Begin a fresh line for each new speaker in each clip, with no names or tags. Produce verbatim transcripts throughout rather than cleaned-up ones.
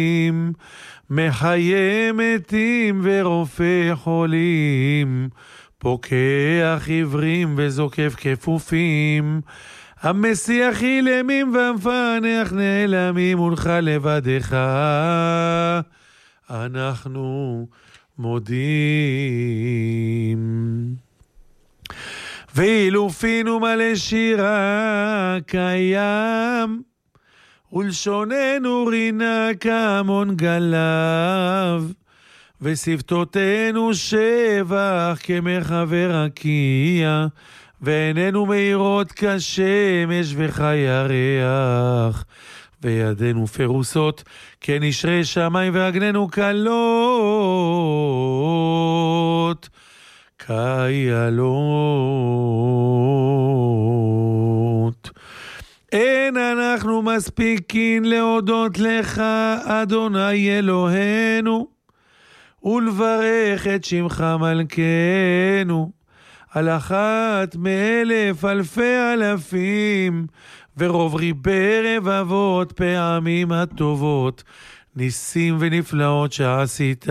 מחיה מתים ורופא חולים, פוקח עיוורים וזוקף כפופים, המסיח אילמים והמפענח נעלמים, מולך לבדך אנחנו מודים. ואילופינו מלא שירה קיים, ולשוננו רינה כמון גלב, ושפתותינו שבח כמרחבי רקיע, ועינינו מאירות כשמש וכירח, וידינו פרוסות כנשרי שמיים, ואגננו קלות כאיילות. אין אנחנו מספיקים להודות לך אדוני אלוהינו, ולברך את שמך מלכנו על אחת מאלף אלפי אלפים, ורוב ריבי רבבות פעמים הטובות, ניסים ונפלאות שעשית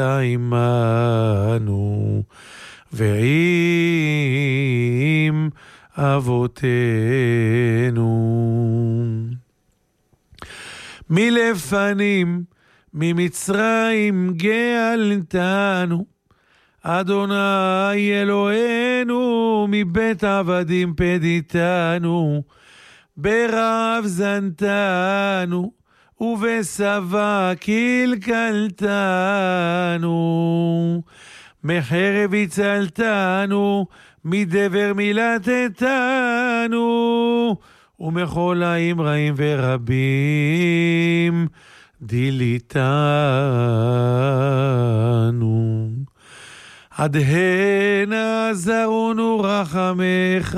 עמנו ועם אבותינו. מלפנים ממצרים גאלתנו, אדוני אלוהינו, מבית עבדים פדיתנו, ברעב זנתנו, ובשבע קלקלתנו, מחרב הצלתנו, מדבר מילתתנו, ומחולאים רעים ורבים דיליתנו. עד הנה עזרונו רחמך,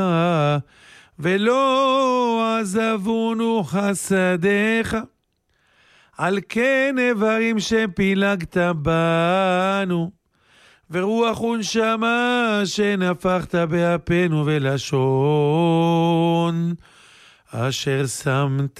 ולא עזבונו חסדיך. על כן איברים שפילגת בנו, ורוח ונשמה שנפחת באפינו ולשון, אשר שמת